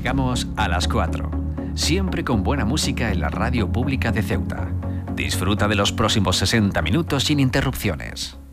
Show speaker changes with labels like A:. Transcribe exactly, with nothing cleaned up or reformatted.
A: Llegamos a las cuatro, siempre con buena música en la radio pública de Ceuta. Disfruta de los próximos sesenta minutos sin interrupciones.